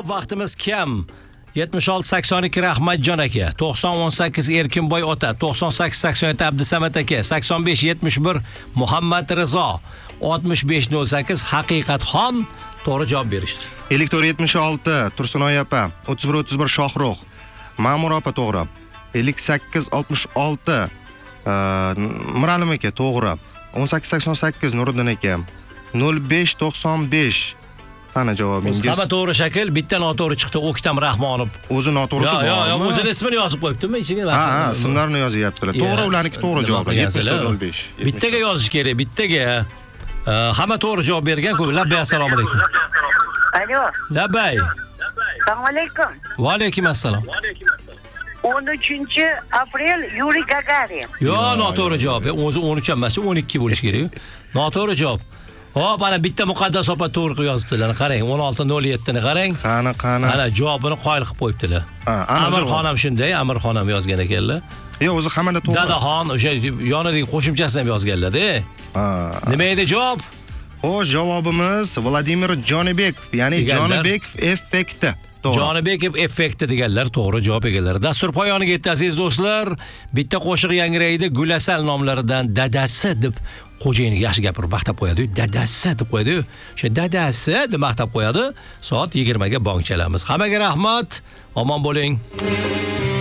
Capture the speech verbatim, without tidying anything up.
javob vaqtimiz kam. yetmish olti sakson ikki Rahmatjon aka, to'qson o'n sakkiz Erkinboy ota, to'qson sakkiz sakson yetti Abdusamad aka, sakson besh yetmish bir Muhammad Rizo, oltmish besh nol sakkiz Haqiqatxon to'g'ri javob berishdi. ellik to'rt yetmish olti Tursunoy opa, o'ttiz bir o'ttiz bir Shohruh, Ma'mur opa to'g'ri. ellik sakkiz oltmish olti Miralim aka to'g'ri. o'n sakkiz sakson sakkiz Nuriddin aka, nol besh to'qson besh qani javobingiz? Hamma to'g'ri shakl, bitta noto'g'ri chiqdi. O'ktam Rahmonov. O'zi noto'g'risi bormi? Yo'q, yo'q, o'zini ismini yozib qo'yibdimi ichiga? Ha, ha, ismlarini yozyaptilar. To'g'ri, ularniki to'g'ri javob. yetmish to'rt nol besh. Bittaga yozish kerak, bittaga. Hamma to'g'ri javob bergan-ku. Labbay, assalomu alaykum. Alo. Labbay. Assalomu alaykum. Va alaykum assalom. o'n uchinchi aprel Yuriy Gagarin. Yo'q, noto'g'ri javob. O'zi o'n uch emas, o'n ikki bo'lish kerak. Noto'g'ri javob. Hop, ana bitta Muqaddas opa to'g'ri qilib yozibdilar. Qarang, o'n olti nol yetti ni qarang. Qani, qani. Ana javobini qoyil qilib qo'yibdilar. Amirxon ham shunday, Amirxon ham yozgan ekanlar. Yo'q, o'zi hammada to'g'ri. Dadaxon o'sha yonidagi qo'shimchasini ham yozganlar-da. Ha. Nima edi javob? Xo'sh, javobimiz Vladimir Jonibekov, ya'ni Jonibekov effekti. Jonibekov effekti deganlar to'g'ri javob egalari. Dastur poyoniga yetdi aziz do'stlar. Bitta qo'shiq yangraydi. Gulasal nomlaridan dadasi deb xo'jayini yaxshi gapirib maqtab qo'yadi. Dadasi deb qo'yadi. O'sha dadasi deb maqtab qo'yadi. Soat yigirma ga bong chalamiz. Hammaga rahmat. Omon bo'ling.